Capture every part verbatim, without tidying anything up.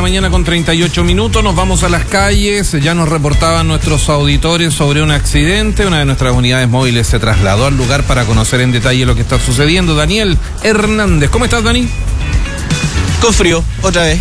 mañana con treinta y ocho minutos, nos vamos a las calles. Ya nos reportaban nuestros auditores sobre un accidente. Una de nuestras unidades móviles se trasladó al lugar para conocer en detalle lo que está sucediendo. Daniel Hernández, ¿cómo estás, Dani? Con frío, otra vez.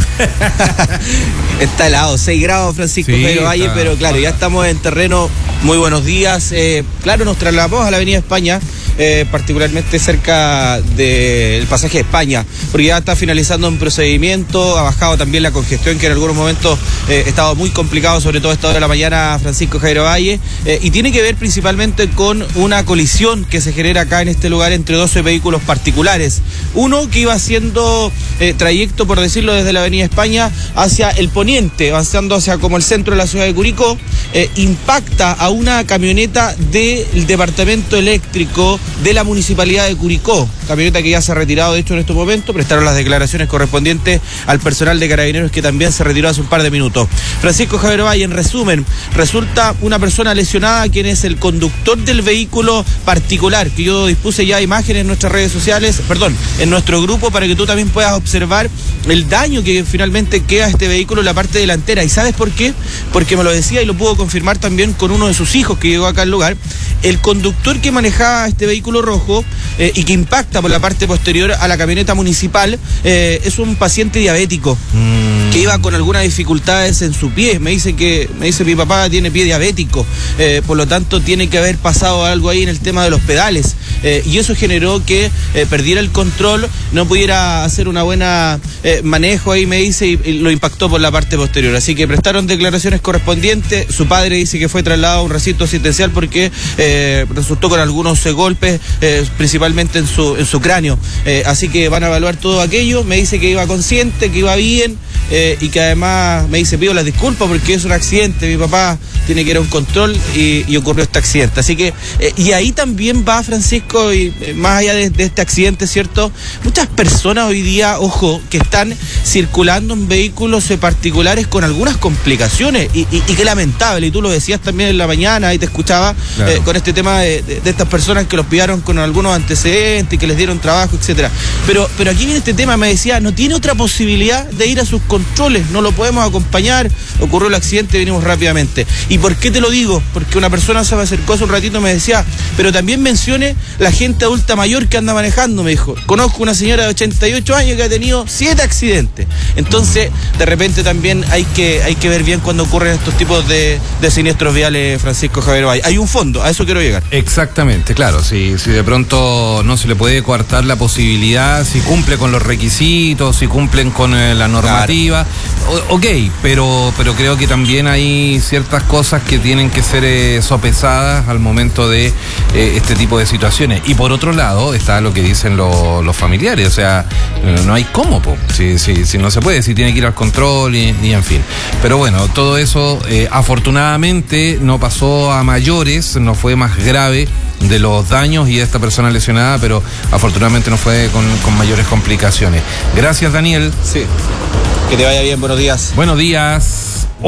Está helado, seis grados, Francisco Sí, Javier Valle, está... pero claro, ya estamos en terreno. Muy buenos días. Eh, claro, nos trasladamos a la Avenida España, eh, particularmente cerca del pasaje de España, porque ya está finalizando un procedimiento, ha bajado también la congestión que en algunos momentos eh, estaba muy complicado, sobre todo a esta hora de la mañana, Francisco Javier Valle, eh, y tiene que ver principalmente con una colisión que se genera acá en este lugar entre doce vehículos particulares. Uno que iba haciendo eh, trayecto, por decirlo, desde la Avenida España hacia el poniente, avanzando hacia como el centro de la ciudad de Curicó, eh, impacta a una camioneta del departamento eléctrico de la municipalidad de Curicó, camioneta que ya se ha retirado de hecho en estos momentos. Prestaron las declaraciones correspondientes al personal de Carabineros, que también se retiró hace un par de minutos. Francisco Javier Valle, en resumen, resulta una persona lesionada, quien es el conductor del vehículo particular, que yo dispuse ya imágenes en nuestras redes sociales, perdón, en nuestro grupo, para que tú también puedas observar el daño que finalmente queda a este vehículo en la parte delantera. ¿Y sabes por qué? Porque me lo decía y lo pudo confirmar también con uno de sus hijos que llegó acá al lugar. El conductor que manejaba este vehículo rojo eh, y que impacta por la parte posterior a la camioneta municipal eh, es un paciente diabético mm. que iba con algunas dificultades en su pie. Me dice que me dice mi papá tiene pie diabético, eh, por lo tanto tiene que haber pasado algo ahí en el tema de los pedales, eh, y eso generó que eh, perdiera el control, no pudiera hacer una buena eh, manejo ahí, me dice, y, y lo impactó por la parte posterior. Así que prestaron declaraciones correspondientes. Su padre dice que fue trasladado a un recinto asistencial porque eh, resultó con algunos eh, golpes, eh, principalmente en su, en su cráneo. Eh, así que van a evaluar todo aquello. Me dice que iba consciente, que iba bien, eh, y que además me dice, pido las disculpas porque es un accidente, mi papá tiene que ir a un control y, y ocurrió este accidente. Así que, eh, y ahí también va, Francisco, y eh, más allá de, de este accidente, ¿cierto? Muchas personas hoy día, ojo, que están circulando en vehículos eh, particulares con algunas complicaciones, y, y, y qué lamentable, y tú lo decías también en la mañana, ahí te escuchaba, claro. eh, con este tema de, de, de estas personas que los pillaron con algunos antecedentes, que les dieron trabajo, etcétera. Pero, pero aquí viene este tema, me decía, no tiene otra posibilidad de ir a sus controles, no lo podemos acompañar, ocurrió el accidente, venimos rápidamente. ¿Y por qué te lo digo? Porque una persona se me acercó hace un ratito y me decía, pero también mencione la gente adulta mayor que anda manejando, me dijo. Conozco una señora de ochenta y ocho años que ha tenido siete accidentes. Entonces, de repente también hay que, hay que ver bien cuando ocurren estos tipos de, de siniestros viales, Francisco Javier Valle. Hay un fondo, a eso quiero llegar. Exactamente, claro, si, si de pronto no se le puede coartar la posibilidad, si cumple con los requisitos, si cumplen con eh, la normativa, claro. o, ok, pero, pero creo que también hay ciertas cosas que tienen que ser eh, sopesadas al momento de eh, este tipo de situaciones. Y por otro lado está lo que dicen lo, los familiares, o sea, no hay cómo, po. Si, si, si no se puede, si tiene que ir al control y, y en fin. Pero bueno, todo eso eh, afortunadamente no pasó a mayores, no fue más grave de los daños y de esta persona lesionada, pero afortunadamente no fue con, con mayores complicaciones. Gracias, Daniel. Sí, que te vaya bien, buenos días. Buenos días.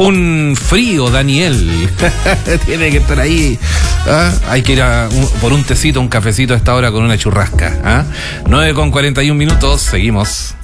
Un frío, Daniel. Tiene que estar ahí. ¿Ah? Hay que ir a un, por un tecito, un cafecito a esta hora con una churrasca. ¿Ah? nueve con cuarenta y un minutos. Seguimos.